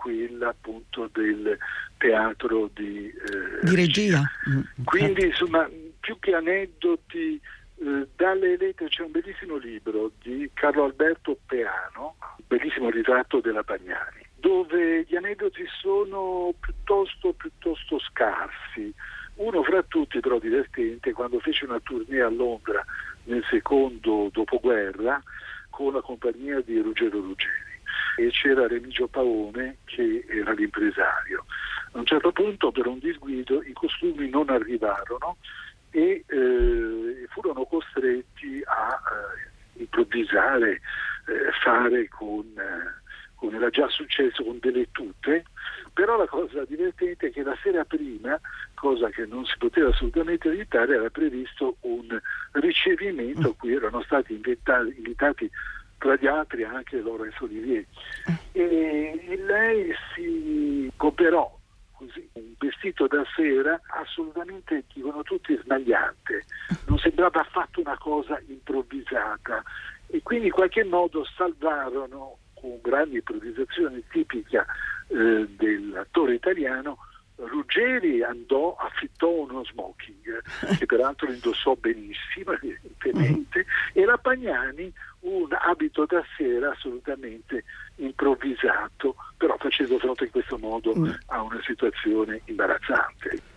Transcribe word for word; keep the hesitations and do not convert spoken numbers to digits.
quella appunto del teatro di, eh, di regia. Mm, Quindi insomma, più che aneddoti, eh, dalle lettere c'è un bellissimo libro di Carlo Alberto Peano, un bellissimo ritratto della Pagnani, dove gli aneddoti sono piuttosto, piuttosto scarsi. Uno fra tutti, però divertente, quando fece una tournée a Londra nel secondo dopoguerra con la compagnia di Ruggero Ruggeri, e c'era Remigio Paone che era l'impresario. A un certo punto, per un disguido, i costumi non arrivarono e eh, furono costretti a eh, improvvisare, eh, fare con, eh, come era già successo, con delle tute. Però la cosa divertente è che la sera prima, cosa che non si poteva assolutamente evitare, era previsto un ricevimento a cui erano stati invitati, invitati tra gli altri anche Laurence Olivier, e lei si cooperò così, un vestito da sera assolutamente, dicono tutti, smagliante, non sembrava affatto una cosa improvvisata, e quindi in qualche modo salvarono, con grande improvvisazione tipica eh, dell'attore italiano. Ruggeri andò, affittò uno smoking che peraltro indossò benissimo evidentemente, e la Pagnani un abito da sera assolutamente improvvisato, però facendo fronte in questo modo a una situazione imbarazzante.